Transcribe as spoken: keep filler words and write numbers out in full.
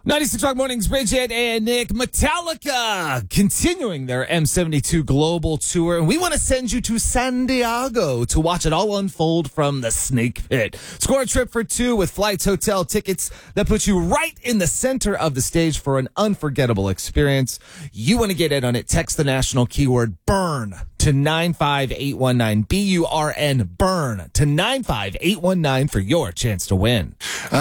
ninety-six Rock Mornings, Bridget and Nick. Metallica continuing their M seventy-two global tour. And we want to send you to San Diego to watch it all unfold from the Snake Pit. Score a trip for two with flights, hotel tickets that put you right in the center of the stage for an unforgettable experience. You want to get in on it. Text the national keyword BURN to nine five eight one nine. B U R N, BURN to nine five eight one nine for your chance to win.